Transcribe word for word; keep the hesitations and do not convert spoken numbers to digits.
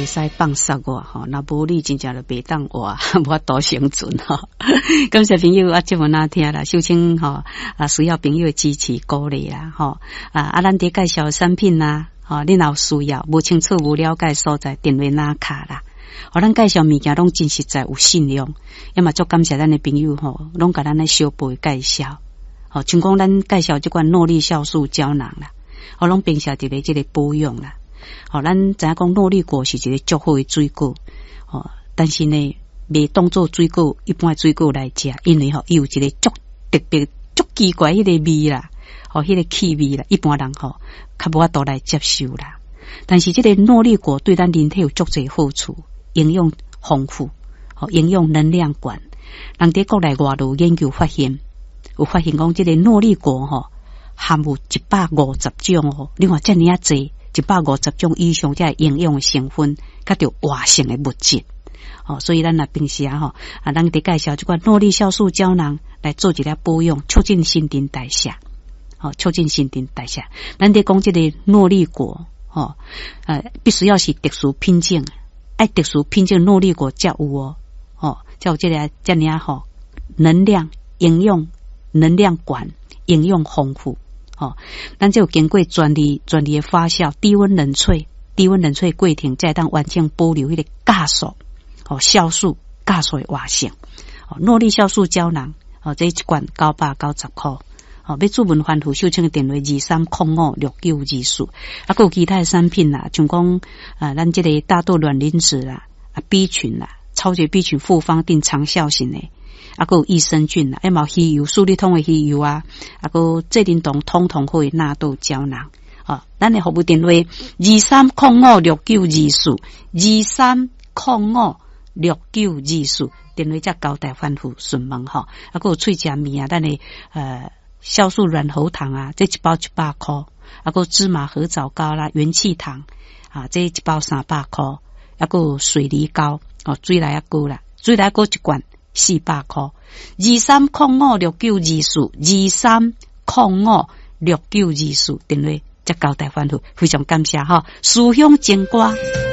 袂使放杀我吼，那无你真正就袂当活，无法度生存吼。感谢朋友啊，节目哪听啦，秀清吼啊，需要朋友支持鼓励啦吼啊啊，咱伫介绍产品啦，吼你若有需要，无清楚无了解所在，电话哪卡啦。互咱介绍物件拢真实在有信用，要么足感谢咱的朋友吼，拢甲咱来小辈介绍。吼，像讲咱介绍即款诺丽酵素胶囊啦，吼拢并且伫咧即个保养啦。吼，咱知影讲诺丽果是一个足好诶水果，吼，但是呢，袂当做水果一般诶水果来食，因为吼伊有一个足特别、足奇怪迄个味啦，吼，迄个气味啦，一般人吼较无法度来接受啦。但是即个诺丽果对咱人体有足侪好处。营养丰富，吼，营养能量管。人伫国内外头研究发现，有发现讲即个诺丽果吼，含有一百五十种哦，你看遮尔啊济，一百五十种以上遮营养成分，甲着活性的物质。哦，所以咱啊平时啊吼，啊咱伫介绍即款诺丽酵素胶囊来做一个保养，促进新陈代谢，哦，促进新陈代谢。咱伫讲即个诺丽果，哦，呃，必须要是特殊品种。爱特殊品种诺丽果才有哦，哦，才有这个这样吼，能量、营养、能量管、营养丰富，哦，咱就经过专利、专利的发酵、低温冷萃、低温冷萃过程，再当完整保留迄个酵素，哦，酵素、酵素的活性，哦，诺丽酵素胶囊，哦，这一罐九百九十块。哦，要注文番户秀清的电话二三零五六九二四，啊，还有其他的产品啦，像讲啊，咱这个大豆卵磷脂啦，啊 B 群啦，超级 B 群复方定长效型的，啊，还有益生菌啦，还有鱼油、苏力通的鱼油啊，啊，还有这灵动通通会纳豆胶囊，哦，咱的服务电话二三零五六九二四，二三零五六九二四，电话才交代番户询问吼，啊，还有脆食面啊，咱的呃。酵素软喉糖啊，这一包一百块，啊，个芝麻合枣糕啦，元气糖啊，这一包三百块，啊，个水梨膏哦，水来啊膏啦，水来膏一罐四百块，二三零五六九二四，二三零五六九二四，电话才交代番户，非常感谢哈，思乡情歌。